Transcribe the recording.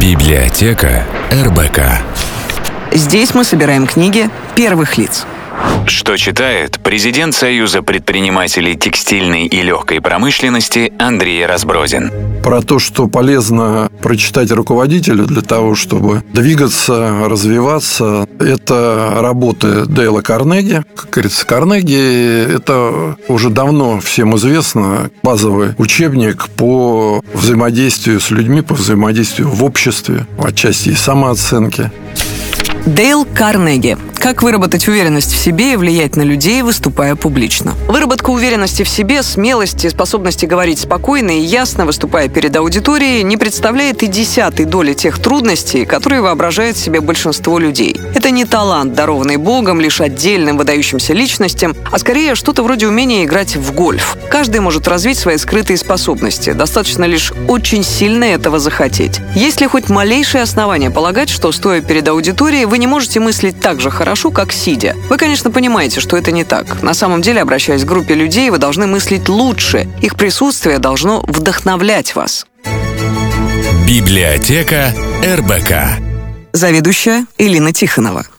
Библиотека РБК. Здесь мы собираем книги первых лиц. Что читает президент Союза предпринимателей текстильной и легкой промышленности Андрей Разбродин. Про то, что полезно прочитать руководителю для того, чтобы двигаться, развиваться. Это работы Дейла Карнеги. Как говорится, Карнеги – это уже давно всем известно базовый учебник по взаимодействию с людьми, по взаимодействию в обществе, отчасти и самооценки. Дейл Карнеги. Как выработать уверенность в себе и влиять на людей, выступая публично. Выработка уверенности в себе, смелости, способности говорить спокойно и ясно, выступая перед аудиторией, не представляет и 10-й доли тех трудностей, которые воображает себе большинство людей. Это не талант, дарованный Богом лишь отдельным выдающимся личностям, а скорее что-то вроде умения играть в гольф. Каждый может развить свои скрытые способности. Достаточно лишь очень сильно этого захотеть. Есть ли хоть малейшее основание полагать, что, стоя перед аудиторией, вы не можете мыслить так же хорошо, как сидя? Вы, конечно, понимаете, что это не так. На самом деле, обращаясь к группе людей, вы должны мыслить лучше. Их присутствие должно вдохновлять вас. Библиотека РБК. Заведующая Элина Тихонова.